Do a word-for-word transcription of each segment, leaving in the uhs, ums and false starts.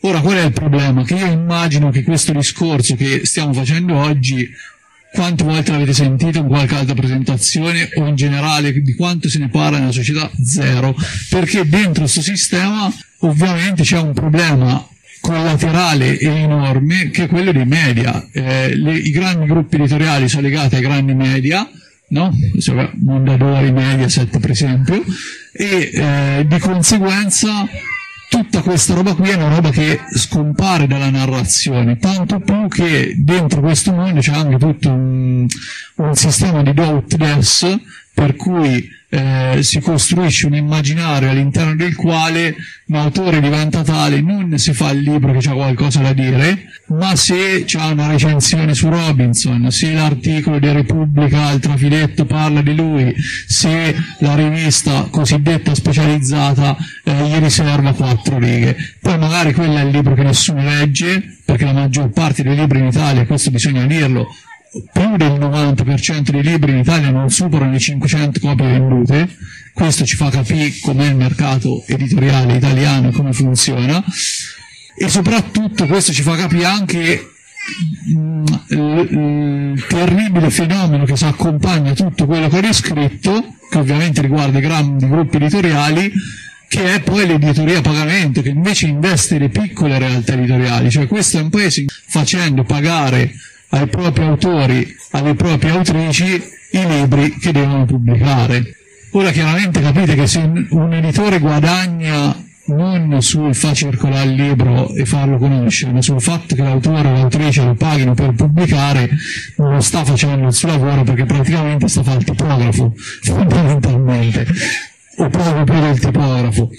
Ora, qual è il problema? Che io immagino che questo discorso che stiamo facendo oggi, quante volte l'avete sentito in qualche altra presentazione, o in generale di quanto se ne parla nella società? Zero, perché dentro questo sistema ovviamente c'è un problema collaterale e enorme, che è quello dei media. Eh, le, i grandi gruppi editoriali sono legati ai grandi media, no? Mondadori, Mediaset per esempio, e eh, di conseguenza tutta questa roba qui è una roba che scompare dalla narrazione, tanto più che dentro questo mondo c'è anche tutto un, un sistema di do-ut-des, per cui eh, si costruisce un immaginario all'interno del quale l'autore diventa tale non se fa il libro che c'ha qualcosa da dire, ma se c'ha una recensione su Robinson, se l'articolo di Repubblica al trafiletto parla di lui, se la rivista cosiddetta specializzata eh, gli riserva quattro righe. Poi magari quello è il libro che nessuno legge, perché la maggior parte dei libri in Italia, questo bisogna dirlo, più del novanta per cento dei libri in Italia non superano le cinquecento copie vendute. Questo ci fa capire com'è il mercato editoriale italiano e come funziona, e soprattutto questo ci fa capire anche mh, il, il terribile fenomeno che si accompagna a tutto quello che ho descritto, che ovviamente riguarda i grandi gruppi editoriali, che è poi l'editoria a pagamento, che invece investe le piccole realtà editoriali. Cioè questo è un paese facendo pagare ai propri autori, alle proprie autrici, i libri che devono pubblicare. Ora chiaramente capite che se un editore guadagna non sul far circolare il libro e farlo conoscere, ma sul fatto che l'autore o l'autrice lo paghino per pubblicare, non lo sta facendo il suo lavoro, perché praticamente sta a fare il tipografo, fondamentalmente, o proprio più del tipografo.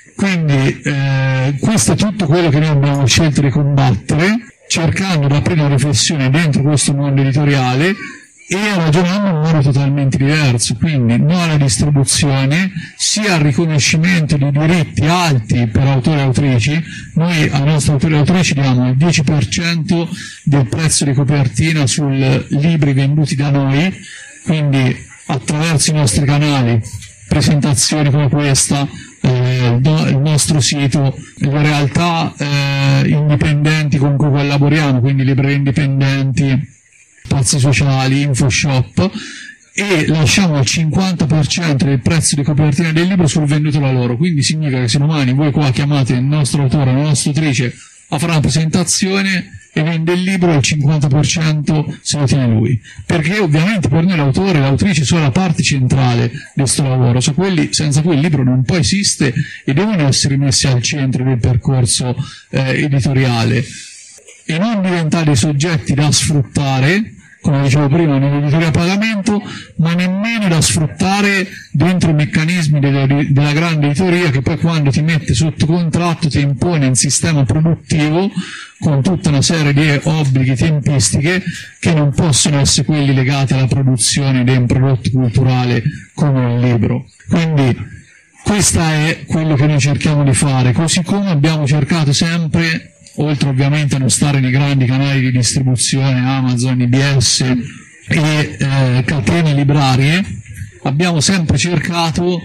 Quindi eh, questo è tutto quello che noi abbiamo scelto di combattere, cercando di aprire una riflessione dentro questo mondo editoriale e ragionando in un modo totalmente diverso, quindi non alla distribuzione, sia al riconoscimento di diritti alti per autori e autrici. Noi ai nostri autori e autrici diamo il dieci per cento del prezzo di copertina sui libri venduti da noi, quindi attraverso i nostri canali, presentazioni come questa, eh, il nostro sito, le realtà eh, indipendenti con cui collaboriamo, quindi librerie indipendenti, spazi sociali, InfoShop, e lasciamo il cinquanta per cento del prezzo di copertina del libro sul venduto da loro. Quindi significa che se domani voi qua chiamate il nostro autore o la nostra autrice a fare una presentazione e vende il libro, il cinquanta per cento se lo tiene lui, perché ovviamente per noi l'autore e l'autrice sono la parte centrale di questo lavoro, sono quelli senza cui il libro non poi esiste e devono essere messi al centro del percorso eh, editoriale, e non diventare dei soggetti da sfruttare, come dicevo prima, nell'editoria a pagamento, ma nemmeno da sfruttare dentro i meccanismi delle, della grande editoria, che poi quando ti mette sotto contratto ti impone un sistema produttivo con tutta una serie di obblighi, tempistiche, che non possono essere quelli legati alla produzione di un prodotto culturale come il libro. Quindi questo è quello che noi cerchiamo di fare, così come abbiamo cercato sempre, oltre ovviamente a non stare nei grandi canali di distribuzione, Amazon, I B S e eh, catene librarie, abbiamo sempre cercato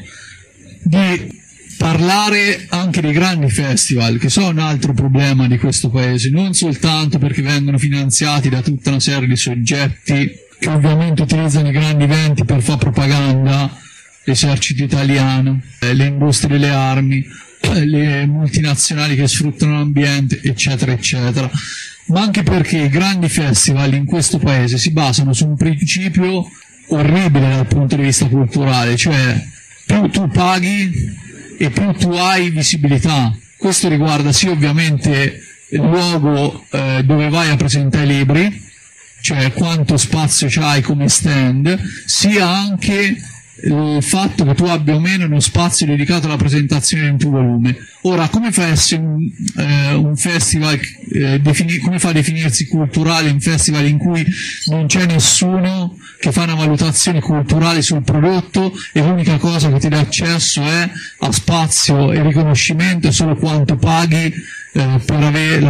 di parlare anche dei grandi festival, che sono un altro problema di questo paese, non soltanto perché vengono finanziati da tutta una serie di soggetti che ovviamente utilizzano i grandi eventi per fare propaganda, l'esercito italiano, eh, le industrie delle armi, le multinazionali che sfruttano l'ambiente, eccetera eccetera, ma anche perché i grandi festival in questo paese si basano su un principio orribile dal punto di vista culturale, cioè più tu paghi e più tu hai visibilità. Questo riguarda sì ovviamente il luogo eh, dove vai a presentare i libri, cioè quanto spazio c'hai come stand, sia anche il fatto che tu abbia o meno uno spazio dedicato alla presentazione del tuo volume. Ora, come fa a essere un, eh, un festival, eh, defini- come fa a definirsi culturale un festival in cui non c'è nessuno che fa una valutazione culturale sul prodotto e l'unica cosa che ti dà accesso è a spazio e riconoscimento e solo quanto paghi eh, per avere